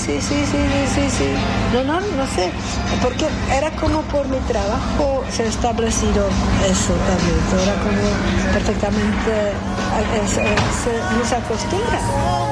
sí. No sé, porque era como por mi trabajo se ha establecido eso también, era como perfectamente, no se acostumbra.